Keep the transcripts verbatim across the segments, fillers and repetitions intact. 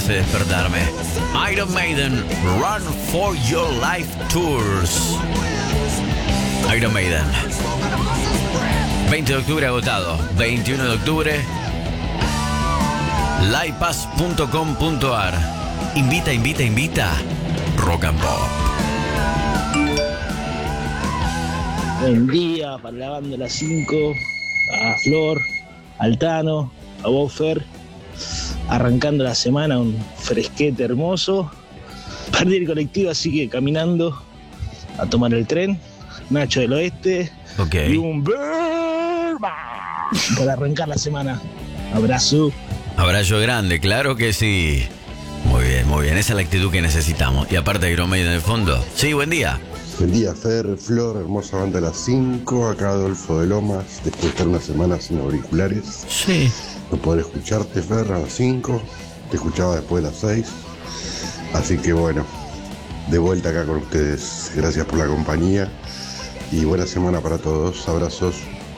hace despertarme. Iron Maiden, Run for Your Life Tours. Iron Maiden. veinte de octubre agotado. veintiuno de octubre. livepass punto com punto ar. Invita, invita, invita. Rock and Pop. Buen día para la banda de las cinco, a Flor, al Tano, a vos, Fer. Arrancando la semana, un fresquete hermoso. Perdí el colectivo, así que caminando a tomar el tren. Nacho del Oeste. Ok. Y un Birdman para arrancar la semana. Abrazo. Abrazo grande, claro que sí. Muy bien, muy bien. Esa es la actitud que necesitamos. Y aparte Iron Maiden en el fondo. Sí, buen día. Buen día, Fer, Flor, hermosa banda de las cinco. Acá Adolfo de Lomas, después de estar una semana sin auriculares. Sí. No poder escucharte, Fer, a las cinco. Te escuchaba después de las seis. Así que bueno, de vuelta acá con ustedes. Gracias por la compañía. Y buena semana para todos. Abrazos.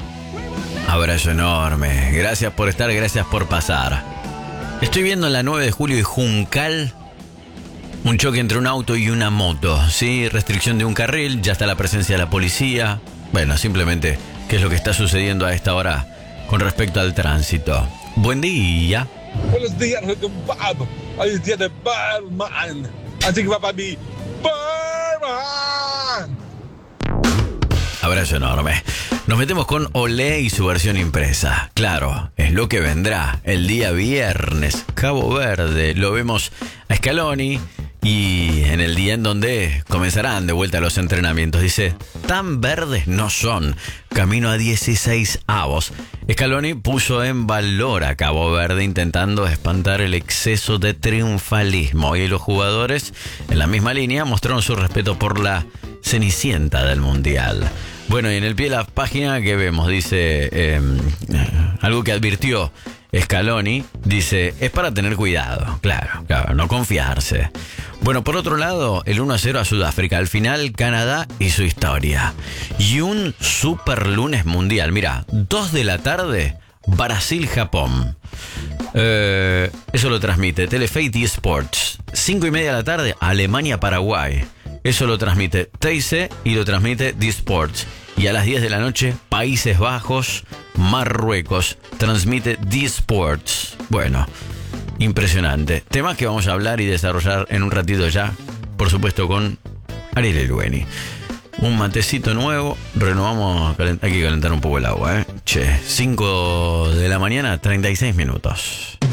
Abrazo enorme. Gracias por estar, gracias por pasar. Estoy viendo en la nueve de julio y Juncal un choque entre un auto y una moto. Sí, restricción de un carril, ya está la presencia de la policía. Bueno, simplemente, ¿qué es lo que está sucediendo a esta hora con respecto al tránsito? Buen día. Buenos días, Bob. Hoy es día de Birdman. Así que va para mí, Birdman. Abrazo enorme. Nos metemos con Olé y su versión impresa. Claro, es lo que vendrá el día viernes. Cabo Verde. Lo vemos a Scaloni y en el día en donde comenzarán de vuelta los entrenamientos. Dice, tan verdes no son. Camino a dieciséis avos. Scaloni puso en valor a Cabo Verde intentando espantar el exceso de triunfalismo. Y los jugadores, en la misma línea, mostraron su respeto por la cenicienta del Mundial. Bueno, y en el pie de la página que vemos, dice eh, algo que advirtió Scaloni, dice, es para tener cuidado, claro, claro, no confiarse. Bueno, por otro lado, el uno a cero a Sudáfrica, al final Canadá y su historia. Y un super lunes mundial, mira, dos de la tarde, Brasil-Japón. Eh, eso lo transmite Telefe y Sports. cinco y media de la tarde, Alemania-Paraguay. Eso lo transmite T I C y lo transmite D-Sports. Y a las diez de la noche, Países Bajos, Marruecos, transmite D-Sports. Bueno, impresionante. Temas que vamos a hablar y desarrollar en un ratito ya, por supuesto con Ariel Elueni. Un matecito nuevo, renovamos, hay que calentar un poco el agua, ¿eh? Che, cinco de la mañana, treinta y seis minutos.